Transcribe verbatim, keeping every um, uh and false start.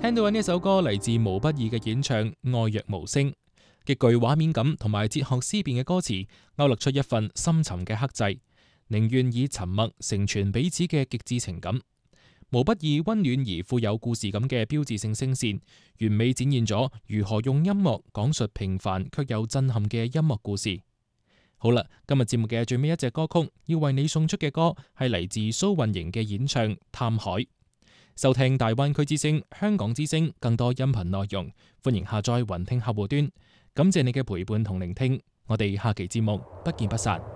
聽到呢一首歌嚟自毛不易嘅演唱《愛若無聲》，極具畫面感同埋哲學思辨嘅歌詞，勾勒出一份深沉嘅克制，寧願以沉默成全彼此嘅極致情感。毛不易溫暖而富有故事感嘅標誌性聲線，完美展現咗如何用音樂講述平凡卻有震撼嘅音樂故事。好啦，今日節目嘅最尾一隻歌曲要為你送出嘅歌係嚟自蘇運瑩嘅演唱《探海》。收聽大灣區之聲、香港之聲更多音頻內容，歡迎下載雲聽客戶端。感謝你嘅陪伴同聆聽，我哋下期節目不見不散。